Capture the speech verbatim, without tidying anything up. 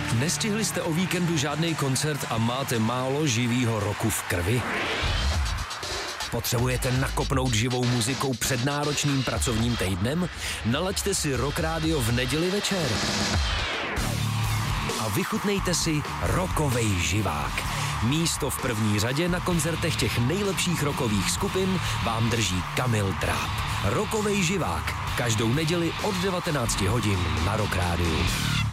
Nestihli jste o víkendu žádný koncert a máte málo živýho roku v krvi? Potřebujete nakopnout živou muzikou před náročným pracovním týdnem? Nalaďte si Rock Radio v neděli večer. A vychutnejte si rockovej živák. Místo v první řadě na koncertech těch nejlepších rockových skupin vám drží Kamil Dráb. Rockovej živák. Každou neděli od devatenácti hodin na Rock Rádiu.